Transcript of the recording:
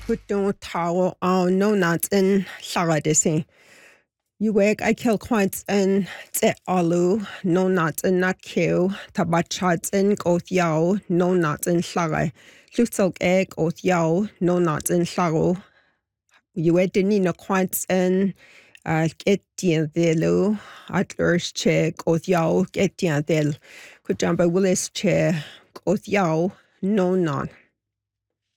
Hwydw taw o no nad yn llaradisi. Iweg ai cilquads yn te alu, no nad yn na cyw, tabachads yn goth iaw, no nad yn llare. Llwtog eg oth iaw, no nad yn llaro. Iwedyn ni no quads yn gedian ddilw, adlers che goth iaw, gedian ddil. Cwydamba Willis che goth iaw, no nad.